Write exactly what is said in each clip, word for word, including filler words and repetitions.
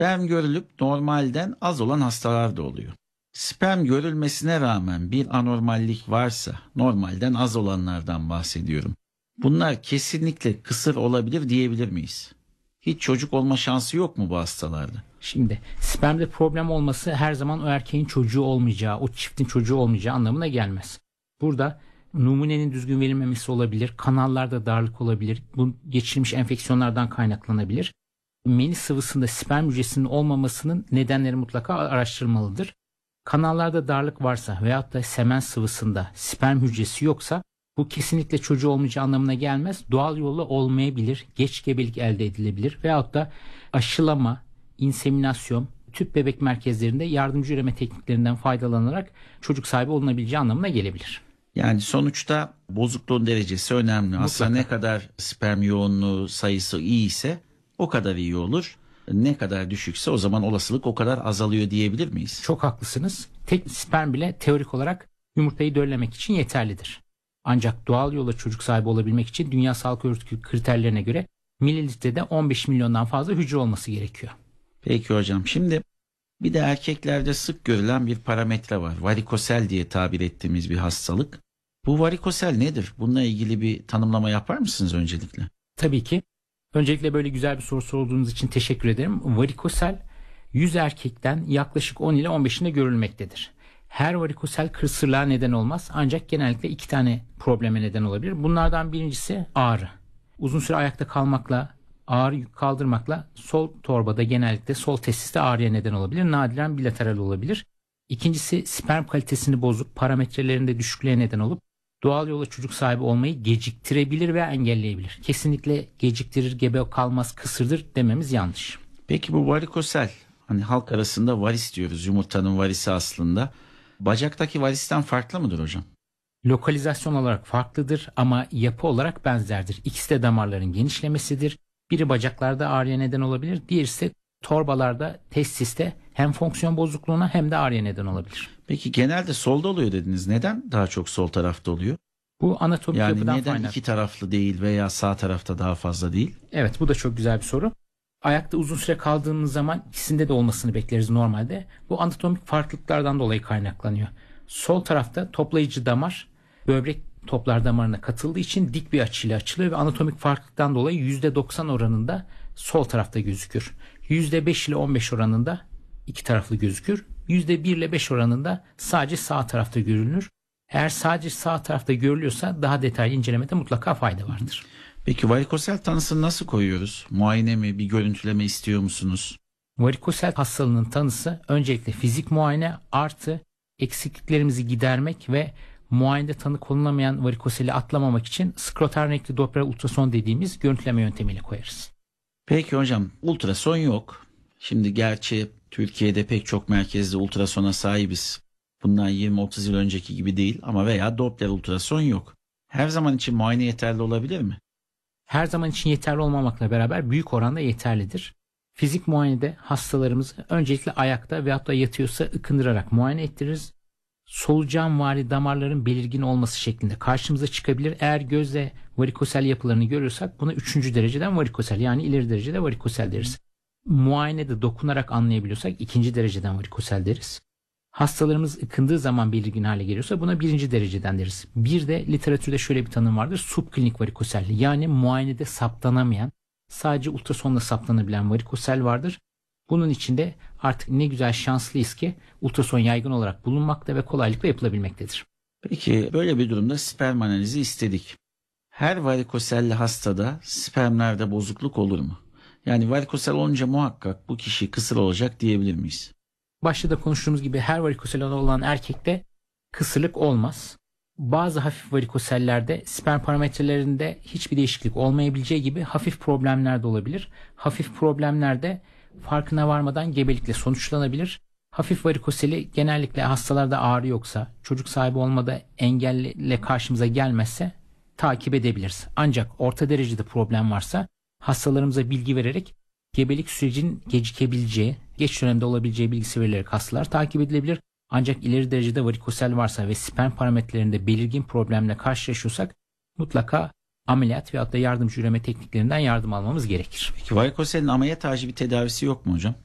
Sperm görülüp normalden az olan hastalar da oluyor. Sperm görülmesine rağmen bir anormallik varsa normalden az olanlardan bahsediyorum. Bunlar kesinlikle kısır olabilir diyebilir miyiz? Hiç çocuk olma şansı yok mu bu hastalarda? Şimdi spermde problem olması her zaman o erkeğin çocuğu olmayacağı, o çiftin çocuğu olmayacağı anlamına gelmez. Burada numunenin düzgün verilmemesi olabilir, kanallarda darlık olabilir, bu geçirilmiş enfeksiyonlardan kaynaklanabilir. Meni sıvısında sperm hücresinin olmamasının nedenleri mutlaka araştırılmalıdır. Kanallarda darlık varsa veyahut da semen sıvısında sperm hücresi yoksa bu kesinlikle çocuğu olmayacağı anlamına gelmez. Doğal yolla olmayabilir, geç gebelik elde edilebilir veyahut da aşılama, inseminasyon, tüp bebek merkezlerinde yardımcı üreme tekniklerinden faydalanarak çocuk sahibi olunabileceği anlamına gelebilir. Yani sonuçta bozukluğun derecesi önemli. Mutlaka. Aslında ne kadar sperm yoğunluğu sayısı iyi ise o kadar iyi olur. Ne kadar düşükse o zaman olasılık o kadar azalıyor diyebilir miyiz? Çok haklısınız. Tek sperm bile teorik olarak yumurtayı döllemek için yeterlidir. Ancak doğal yolla çocuk sahibi olabilmek için Dünya Sağlık Örgütü kriterlerine göre mililitrede on beş milyondan fazla hücre olması gerekiyor. Peki hocam, şimdi bir de erkeklerde sık görülen bir parametre var. Varikosel diye tabir ettiğimiz bir hastalık. Bu varikosel nedir? Bununla ilgili bir tanımlama yapar mısınız öncelikle? Tabii ki. Öncelikle böyle güzel bir soru sorduğunuz için teşekkür ederim. Varikosel yüz erkekten yaklaşık on ile on beşinde görülmektedir. Her varikosel kısırlığa neden olmaz ancak genellikle iki tane probleme neden olabilir. Bunlardan birincisi ağrı. Uzun süre ayakta kalmakla, ağır yük kaldırmakla sol torbada genellikle sol testiste ağrıya neden olabilir. Nadiren bilateral olabilir. İkincisi sperm kalitesini bozup parametrelerinde düşüklüğe neden olup doğal yolla çocuk sahibi olmayı geciktirebilir veya engelleyebilir. Kesinlikle geciktirir, gebe kalmaz, kısırdır dememiz yanlış. Peki bu varikosel, hani halk arasında varis diyoruz, yumurtanın varisi aslında. Bacaktaki varisten farklı mıdır hocam? Lokalizasyon olarak farklıdır ama yapı olarak benzerdir. İkisi de damarların genişlemesidir. Biri bacaklarda ağrıya neden olabilir. Diğeri ise torbalarda, testiste hem fonksiyon bozukluğuna hem de ağrıya neden olabilir. Peki genelde solda oluyor dediniz. Neden daha çok sol tarafta oluyor? Bu anatomik yani yapıdan neden kaynaklı. iki taraflı değil veya sağ tarafta daha fazla değil? Evet, bu da çok güzel bir soru. Ayakta uzun süre kaldığımız zaman ikisinde de olmasını bekleriz normalde. Bu anatomik farklılıklardan dolayı kaynaklanıyor. Sol tarafta toplayıcı damar böbrek toplar damarına katıldığı için dik bir açıyla açılıyor ve anatomik farklılıktan dolayı yüzde doksan oranında sol tarafta gözükür. yüzde beş ile on beş oranında iki taraflı gözükür. yüzde bir ile beş oranında sadece sağ tarafta görülür. Eğer sadece sağ tarafta görülüyorsa daha detaylı incelemede mutlaka fayda vardır. Peki varikosel tanısını nasıl koyuyoruz? Muayene mi, bir görüntüleme istiyor musunuz? Varikosel hastalığının tanısı öncelikle fizik muayene artı eksikliklerimizi gidermek ve muayenede tanı konulamayan varikoseli atlamamak için skrotal renkli Doppler ultrason dediğimiz görüntüleme yöntemiyle koyarız. Peki hocam, ultrason yok. Şimdi gerçi Türkiye'de pek çok merkezde ultrasona sahibiz. Bundan yirmi otuz yıl önceki gibi değil ama veya Doppler ultrason yok. Her zaman için muayene yeterli olabilir mi? Her zaman için yeterli olmamakla beraber büyük oranda yeterlidir. Fizik muayenede hastalarımızı öncelikle ayakta veyahut da yatıyorsa ıkındırarak muayene ettiririz. Solucanvari damarların belirgin olması şeklinde karşımıza çıkabilir. Eğer gözle varikosel yapılarını görüyorsak buna üçüncü dereceden varikosel, yani ileri derecede varikosel deriz. Muayenede dokunarak anlayabiliyorsak ikinci dereceden varikosel deriz. Hastalarımız ıkındığı zaman belirgin hale geliyorsa buna birinci dereceden deriz. Bir de literatürde şöyle bir tanım vardır: subklinik varikosel, yani muayenede saptanamayan, sadece ultrasonla saptanabilen varikosel vardır. Bunun içinde artık ne güzel şanslıyız ki ultrason yaygın olarak bulunmakta ve kolaylıkla yapılabilmektedir. Peki böyle bir durumda sperm analizi istedik. Her varikoselli hastada spermlerde bozukluk olur mu? Yani varikosel olunca muhakkak bu kişi kısır olacak diyebilir miyiz? Başta da konuştuğumuz gibi her varikosel olan erkekte kısırlık olmaz. Bazı hafif varikosellerde sperm parametrelerinde hiçbir değişiklik olmayabileceği gibi hafif problemler de olabilir. Hafif problemlerde farkına varmadan gebelikle sonuçlanabilir. Hafif varikoseli genellikle hastalarda ağrı yoksa, çocuk sahibi olmada engelle karşımıza gelmezse takip edebiliriz. Ancak orta derecede problem varsa hastalarımıza bilgi vererek gebelik sürecinin gecikebileceği, geç dönemde olabileceği bilgisi verilerek hastalar takip edilebilir. Ancak ileri derecede varikosel varsa ve sperm parametrelerinde belirgin problemle karşılaşıyorsak mutlaka ameliyat veyahut da yardımcı üreme tekniklerinden yardım almamız gerekir. Peki varikoselin ameliyat harici bir tedavisi yok mu hocam?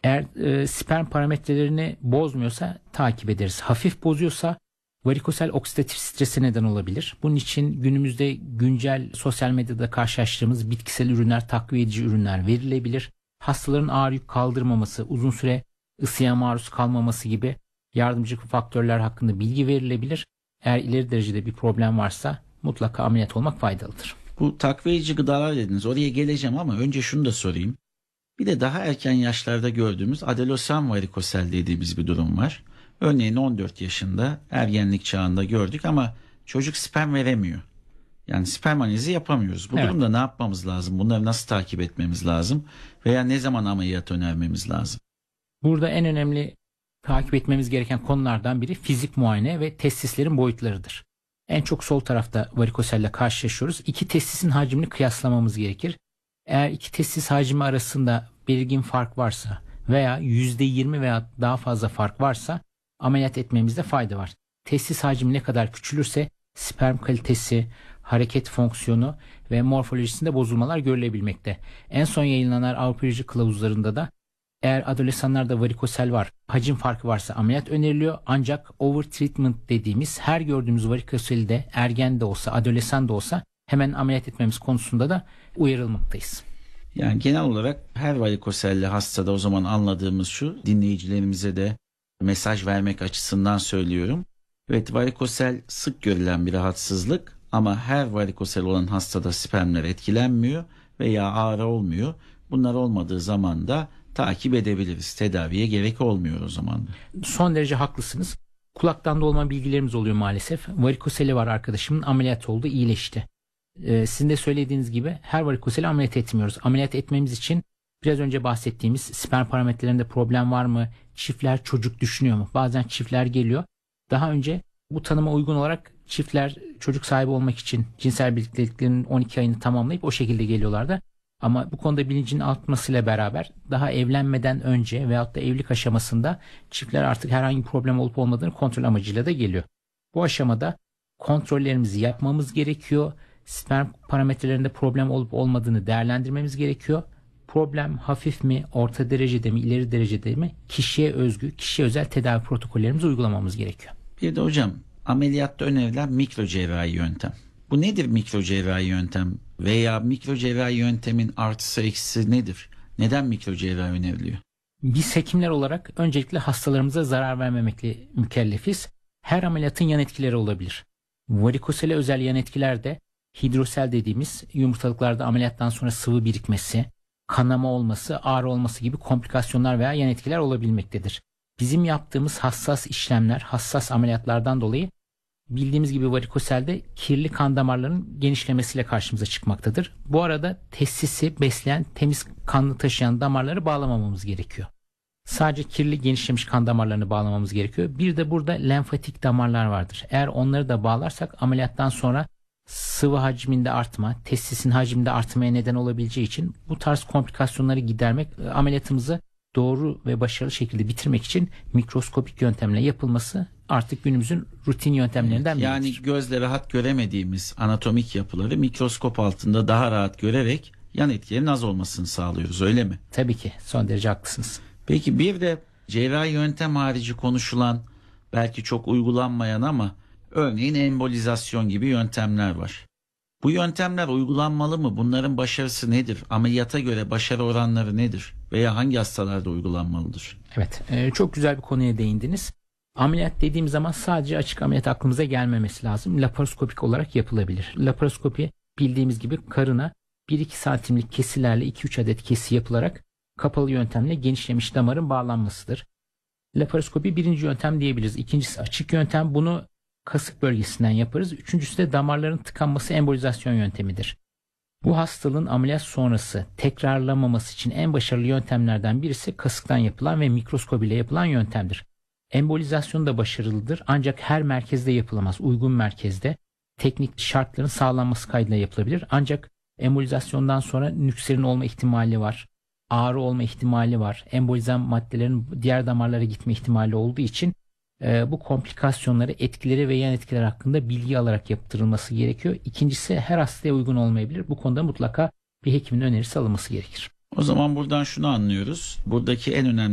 Eğer e, sperm parametrelerini bozmuyorsa takip ederiz. Hafif bozuyorsa varikosel oksidatif strese neden olabilir. Bunun için günümüzde güncel sosyal medyada karşılaştığımız bitkisel ürünler, takviye edici ürünler verilebilir. Hastaların ağır yük kaldırmaması, uzun süre ısıya maruz kalmaması gibi yardımcı faktörler hakkında bilgi verilebilir. Eğer ileri derecede bir problem varsa mutlaka ameliyat olmak faydalıdır. Bu takviyeci gıdalar dediniz. Oraya geleceğim ama önce şunu da sorayım. Bir de daha erken yaşlarda gördüğümüz adolesan varikosel dediğimiz bir durum var. Örneğin on dört yaşında ergenlik çağında gördük ama çocuk sperm veremiyor. Yani sperm analizi yapamıyoruz. Bu Evet. durumda ne yapmamız lazım? Bunları nasıl takip etmemiz lazım? Veya ne zaman ameliyat önermemiz lazım? Burada en önemli takip etmemiz gereken konulardan biri fizik muayene ve testislerin boyutlarıdır. En çok sol tarafta varikoselle karşılaşıyoruz. İki testisin hacmini kıyaslamamız gerekir. Eğer iki testis hacmi arasında belirgin fark varsa veya yüzde yirmi veya daha fazla fark varsa ameliyat etmemizde fayda var. Testis hacmi ne kadar küçülürse sperm kalitesi, hareket fonksiyonu ve morfolojisinde bozulmalar görülebilmekte. En son yayınlanan Avrupa Birliği kılavuzlarında da eğer adolesanlarda varikosel var, hacim farkı varsa ameliyat öneriliyor. Ancak overtreatment dediğimiz her gördüğümüz varikoseli de ergen de olsa, adolesan da olsa hemen ameliyat etmemiz konusunda da uyarılmaktayız. Yani genel olarak her varikoselli hastada o zaman anladığımız şu, dinleyicilerimize de mesaj vermek açısından söylüyorum. Evet, varikosel sık görülen bir rahatsızlık ama her varikosel olan hastada spermler etkilenmiyor veya ağrı olmuyor. Bunlar olmadığı zaman da takip edebiliriz. Tedaviye gerek olmuyor o zaman. Son derece haklısınız. Kulaktan dolma bilgilerimiz oluyor maalesef. Varikoseli var arkadaşımın, ameliyat oldu, iyileşti. Ee, sizin de söylediğiniz gibi her varikoseli ameliyat etmiyoruz. Ameliyat etmemiz için biraz önce bahsettiğimiz sperm parametrelerinde problem var mı? Çiftler çocuk düşünüyor mu? Bazen çiftler geliyor. Daha önce bu tanıma uygun olarak çiftler çocuk sahibi olmak için cinsel birlikteliklerinin on iki ayını tamamlayıp o şekilde geliyorlardı. Ama bu konuda bilincin artmasıyla beraber daha evlenmeden önce veyahut da evlilik aşamasında çiftler artık herhangi bir problem olup olmadığını kontrol amacıyla da geliyor. Bu aşamada kontrollerimizi yapmamız gerekiyor. Sperm parametrelerinde problem olup olmadığını değerlendirmemiz gerekiyor. Problem hafif mi, orta derecede mi, ileri derecede mi? Kişiye özgü, kişiye özel tedavi protokollerimizi uygulamamız gerekiyor. Bir de hocam, ameliyatta önerilen mikro cerrahi yöntem. Bu nedir mikro cerrahi yöntem? Veya mikro cerrahi yöntemin artısı eksisi nedir? Neden mikro cerrahi öneriliyor? Biz hekimler olarak öncelikle hastalarımıza zarar vermemekle mükellefiz. Her ameliyatın yan etkileri olabilir. Varikosele özel yan etkiler de hidrosel dediğimiz yumurtalıklarda ameliyattan sonra sıvı birikmesi, kanama olması, ağrı olması gibi komplikasyonlar veya yan etkiler olabilmektedir. Bizim yaptığımız hassas işlemler, hassas ameliyatlardan dolayı bildiğimiz gibi varikoselde kirli kan damarlarının genişlemesiyle karşımıza çıkmaktadır. Bu arada testisi besleyen temiz kanı taşıyan damarları bağlamamamız gerekiyor. Sadece kirli genişlemiş kan damarlarını bağlamamız gerekiyor. Bir de burada lenfatik damarlar vardır. Eğer onları da bağlarsak ameliyattan sonra sıvı hacminde artma, testisin hacminde artmaya neden olabileceği için bu tarz komplikasyonları gidermek, ameliyatımızı doğru ve başarılı şekilde bitirmek için mikroskopik yöntemle yapılması artık günümüzün rutin yöntemlerinden biridir. Yani gözle rahat göremediğimiz anatomik yapıları mikroskop altında daha rahat görerek yan etkilerin az olmasını sağlıyoruz, öyle mi? Tabii ki, son derece haklısınız. Peki bir de cerrahi yöntem harici konuşulan, belki çok uygulanmayan ama örneğin embolizasyon gibi yöntemler var. Bu yöntemler uygulanmalı mı? Bunların başarısı nedir? Ameliyata göre başarı oranları nedir? Veya hangi hastalarda uygulanmalıdır? Evet, e, çok güzel bir konuya değindiniz. Ameliyat dediğim zaman sadece açık ameliyat aklımıza gelmemesi lazım. Laparoskopik olarak yapılabilir. Laparoskopi bildiğimiz gibi karına bir iki santimlik kesilerle iki üç adet kesi yapılarak kapalı yöntemle genişlemiş damarın bağlanmasıdır. Laparoskopi birinci yöntem diyebiliriz. İkincisi açık yöntem, bunu kasık bölgesinden yaparız. Üçüncüsü de damarların tıkanması, embolizasyon yöntemidir. Bu hastalığın ameliyat sonrası tekrarlamaması için en başarılı yöntemlerden birisi kasıktan yapılan ve mikroskopiyle yapılan yöntemdir. Embolizasyon da başarılıdır ancak her merkezde yapılamaz. Uygun merkezde teknik şartların sağlanması kaydıyla yapılabilir. Ancak embolizasyondan sonra nükserin olma ihtimali var. Ağrı olma ihtimali var. Embolizan maddelerin diğer damarlara gitme ihtimali olduğu için e, bu komplikasyonları, etkileri ve yan etkiler hakkında bilgi alarak yaptırılması gerekiyor. İkincisi, her hastaya uygun olmayabilir. Bu konuda mutlaka bir hekimin önerisi alınması gerekir. O zaman buradan şunu anlıyoruz. Buradaki en önemli